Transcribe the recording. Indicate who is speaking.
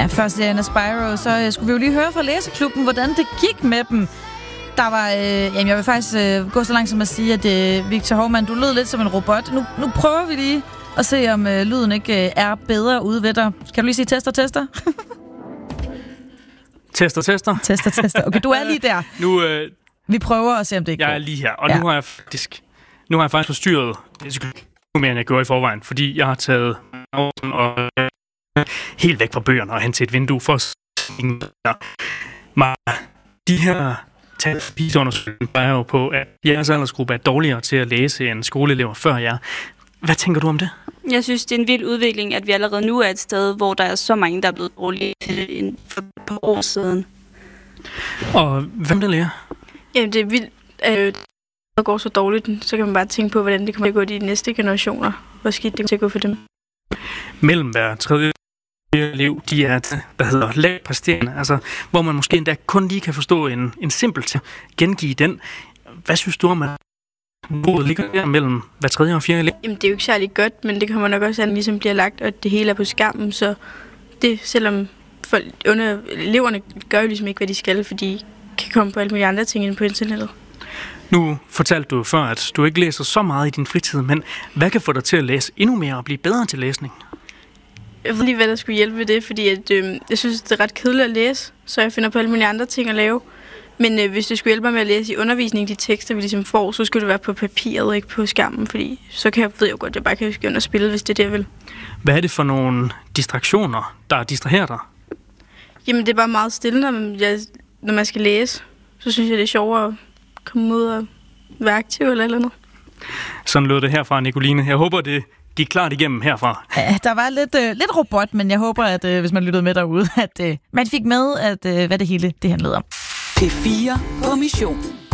Speaker 1: Ja, først Diana Spyro, så skulle vi jo lige høre fra Læseklubben, hvordan det gik med dem. Der var, jeg vil faktisk gå så langt som at sige, at Victor Hovmand, du lød lidt som en robot. Nu prøver vi lige at se, om lyden ikke er bedre ude ved dig. Kan du lige sige tester?
Speaker 2: Tester.
Speaker 1: Tester. Okay, du er lige der.
Speaker 2: Nu,
Speaker 1: vi prøver at se, om det ikke
Speaker 2: jeg er lige her, og nu har jeg faktisk forstyrret mere, end jeg gjorde i forvejen, fordi jeg har taget og helt væk fra bøgerne og hen til et vindue for at se. De her tal fra PISA-undersøgelsen peger jo på, at jeres aldersgruppe er dårligere til at læse end skoleelever før jer. Hvad tænker du om det?
Speaker 3: Jeg synes, det er en vild udvikling, at vi allerede nu er et sted, hvor der er så mange, der er blevet dårlige til for et par år siden.
Speaker 2: Og hvem der lærer?
Speaker 4: Jamen, det er vildt. Det går så dårligt, så kan man bare tænke på, hvordan det kommer til at gå de næste generationer. Hvor skidt det kommer til at gå for dem.
Speaker 2: Mellem hver tredje elev, de er, lavt præsterende, altså, hvor man måske endda kun lige kan forstå en simpel til gengive den. Hvad synes du om, at niveauet ligger der mellem hver tredje og fjerde elev?
Speaker 4: Jamen, det er jo ikke særlig godt, men det kommer nok også, at den ligesom bliver lagt, og det hele er på skærmen, så det, selvom eleverne gør jo ligesom ikke, hvad de skal, fordi de kan komme på alle mulige andre ting end på internettet.
Speaker 2: Nu fortalte du før, at du ikke læser så meget i din fritid, men hvad kan få dig til at læse endnu mere og blive bedre til læsning?
Speaker 4: Jeg ved lige, hvad der skulle hjælpe med det, fordi jeg synes, det er ret kedeligt at læse, så jeg finder på alle mulige andre ting at lave. Men hvis det skulle hjælpe mig med at læse i undervisning, de tekster, vi ligesom får, så skulle det være på papiret og ikke på skærmen, fordi så ved jeg godt, at jeg bare kan gå ind og spille, hvis det er det, jeg vil.
Speaker 2: Hvad er det for nogle distraktioner, der distraherer dig?
Speaker 4: Jamen, det er bare meget stille, når man skal læse. Så synes jeg, det er sjovere at komme ud og være aktiv eller andet.
Speaker 2: Sådan lød det herfra, Nicoline. Jeg håber, det gik klart igennem herfra.
Speaker 1: Ja, der var lidt robot, men jeg håber, at hvis man lyttede med derude, at man fik med, at hvad det hele det handlede om.
Speaker 5: P4 på mission.